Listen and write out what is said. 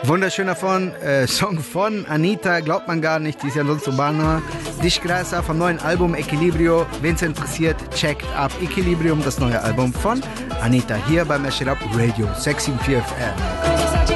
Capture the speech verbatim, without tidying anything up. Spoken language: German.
Wunderschöner von, äh, Song von Anitta, glaubt man gar nicht, die ist ja sonst urbana. Disgrasa vom neuen Album Equilibrio. Wen es interessiert, checkt ab Equilibrium, das neue Album von Anitta, hier bei Mash It Up Radio sechs sieben vier F M.